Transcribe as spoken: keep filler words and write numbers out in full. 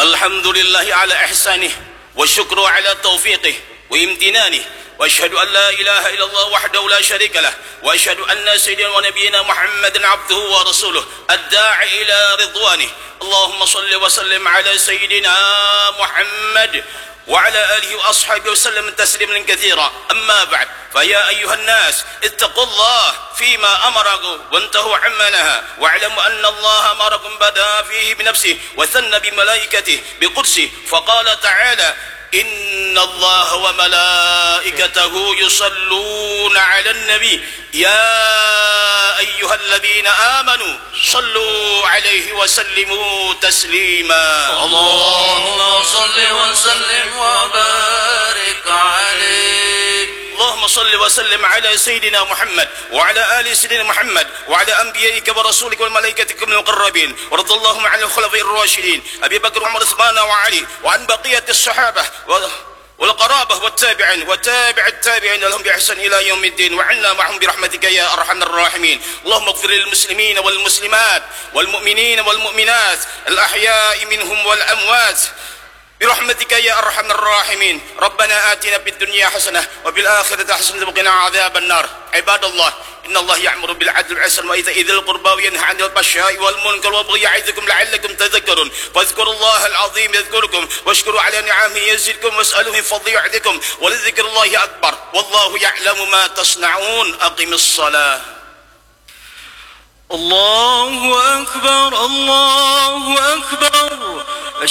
الحمد لله على إحسانه والشكر على توفيقه وامتنانه، وأشهد أن لا إله إلا الله وحده لا شريك له، وأشهد أن سيدنا ونبينا محمدا عبده ورسوله الداعي إلى رضوانه. اللهم صل وسلم على سيدنا محمد وعلى آله وأصحابه وسلم تسليما كثيرا. أما بعد، فيا أيها الناس اتقوا الله فيما أمركم وانتهوا عما نهى، واعلموا أن الله أمركم بدأ فيه بنفسه وثنى بملائكته بقدسه، فقال تعالى: إن الله وملائكته يصلون على النبي يا أيها الذين آمنوا صلوا عليه وسلموا تسليما. اللهم صل وسلم وبارك عليه. اللهم صل وسلم على سيدنا محمد وعلى آل سيدنا محمد وعلى أنبيائك ورسولك والملائكة المقربين، ورضى اللهم عن الخلفاء الراشدين أبي بكر وعمر وعثمان وعلي، وعن بقية الصحابة والقرابة والتابعين وتابع التابعين لهم بإحسان إلى يوم الدين، وعنا معهم برحمتك يا أرحم الراحمين. اللهم اغفر للمسلمين والمسلمات والمؤمنين والمؤمنات الأحياء منهم والأموات برحمتك يا أرحم الراحمين. ربنا آتنا في الدنيا حسنة وفي الآخرة حسنة وقنا عذاب النار. عباد الله، إن الله يأمر بالعدل والإحسان وإيتاء ذي القربى وينهى عن الفحشاء والمنكر والبغي يعظكم لعلكم تذكرون. فاذكروا الله العظيم يذكركم، واشكروا على نعمه يزدكم، واسألوه من فضله يعدكم، ولذكر الله أكبر، والله يعلم ما تصنعون. أقم الصلاة. الله أكبر الله أكبر.